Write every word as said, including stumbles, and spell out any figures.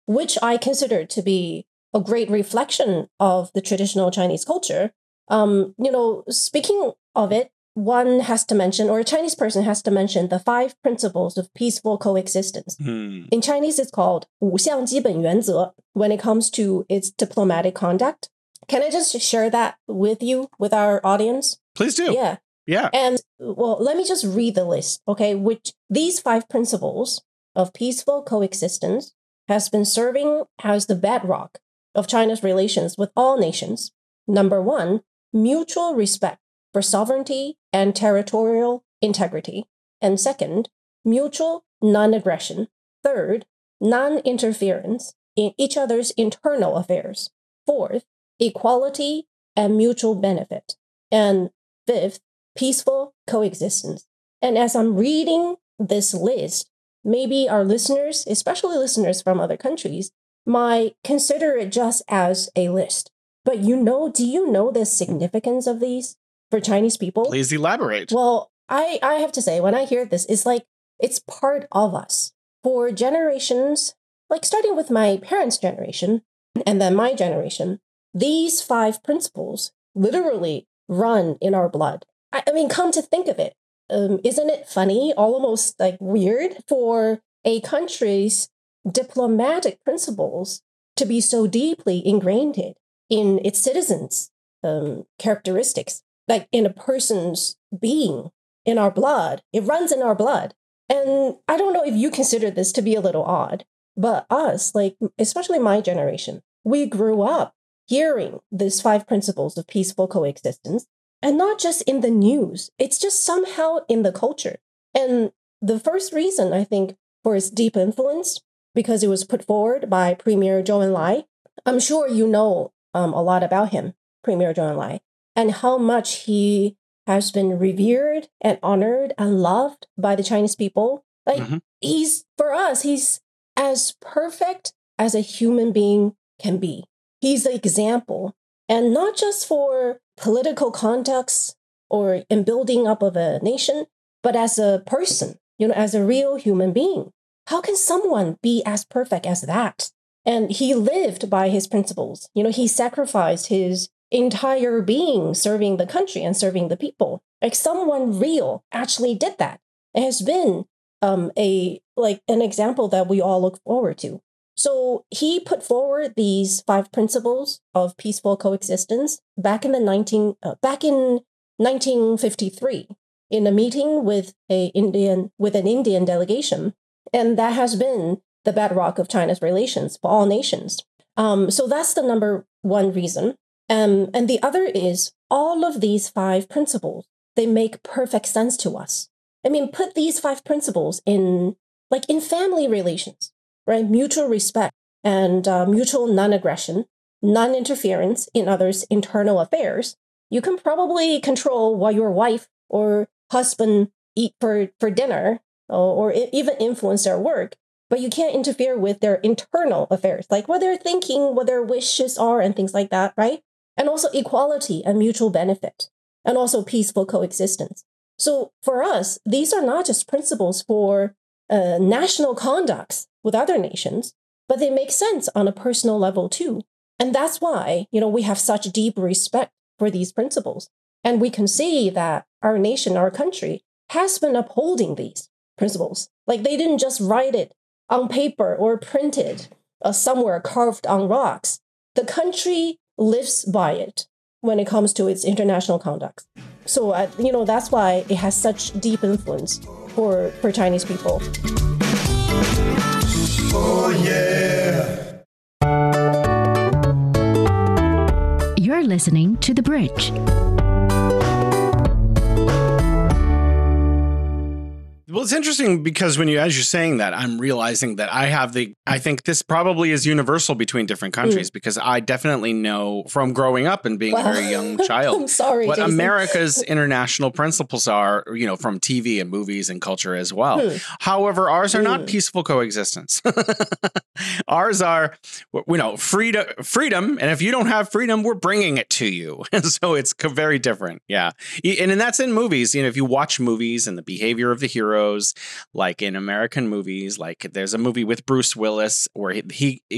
which I consider to be a great reflection of the traditional Chinese culture. Um, you know, speaking of it, one has to mention, or a Chinese person has to mention, the five principles of peaceful coexistence. Hmm. In Chinese, it's called 五项基本原则 when it comes to its diplomatic conduct. Can I just share that with you, with our audience? Please do. Yeah. Yeah. And, well, let me just read the list, okay? Which these five principles of peaceful coexistence has been serving as the bedrock of China's relations with all nations. Number one, mutual respect for sovereignty and territorial integrity. And second, mutual non-aggression. Third, non-interference in each other's internal affairs. Fourth, equality and mutual benefit. And fifth, peaceful coexistence. And as I'm reading this list, maybe our listeners, especially listeners from other countries, might consider it just as a list. But you know, do you know the significance of these for Chinese people? Please elaborate. Well, I, I have to say, when I hear this, it's like it's part of us. For generations, like starting with my parents' generation and then my generation, these five principles literally run in our blood. I, I mean, come to think of it, um, isn't it funny, almost like weird, for a country's diplomatic principles to be so deeply ingrained in its citizens' um, characteristics, like in a person's being, in our blood. It runs in our blood. And I don't know if you consider this to be a little odd, but us, like especially my generation, we grew up hearing these five principles of peaceful coexistence, and not just in the news. It's just somehow in the culture. And the first reason, I think, for its deep influence, because it was put forward by Premier Zhou Enlai. I'm sure you know um, a lot about him, Premier Zhou Enlai, and how much he has been revered and honored and loved by the Chinese people. Like, mm-hmm. he's, for us, he's as perfect as a human being can be. He's the example, and not just for political conducts or in building up of a nation, but as a person, you know, as a real human being. How can someone be as perfect as that? And he lived by his principles. You know, he sacrificed his entire being serving the country and serving the people. Like someone real actually did that. It has been um, a like an example that we all look forward to. So he put forward these five principles of peaceful coexistence back in the nineteen uh, back in nineteen fifty-three in a meeting with a Indian with an Indian delegation, and that has been the bedrock of China's relations for all nations. Um, so that's the number one reason. Um, and the other is all of these five principles, they make perfect sense to us. I mean, put these five principles in, like in family relations, right? Mutual respect and uh, mutual non-aggression, non-interference in others' internal affairs. You can probably control what your wife or husband eat for, for dinner, or, or even influence their work, but you can't interfere with their internal affairs, like what they're thinking, what their wishes are, and things like that, right? And also equality and mutual benefit, and also peaceful coexistence. So for us, these are not just principles for uh, national conducts with other nations, but they make sense on a personal level too. And that's why, you know, we have such deep respect for these principles. And we can see that our nation, our country, has been upholding these principles. Like they didn't just write it on paper or print it uh, somewhere carved on rocks. The country lives by it when it comes to its international conduct. So, uh, you know, that's why it has such deep influence for, for Chinese people. Oh, yeah. You're listening to The Bridge. Well, it's interesting because when you, as you're saying that, I'm realizing that I have the, I think this probably is universal between different countries, mm. because I definitely know from growing up and being well, a very young child, I'm sorry, what Jason. America's international principles are, you know, from T V and movies and culture as well. Hmm. However, ours are hmm. not peaceful coexistence. Ours are, you know, freedom, freedom. And if you don't have freedom, we're bringing it to you. And so it's very different. Yeah. And, and that's in movies. You know, if you watch movies and the behavior of the hero, like in American movies, like there's a movie with Bruce Willis where he, he